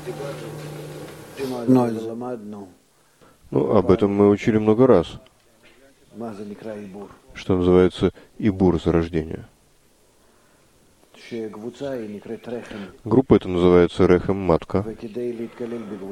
Ну, об этом мы учили много раз, что называется ибур, зарождение. Группа это называется рехем, матка.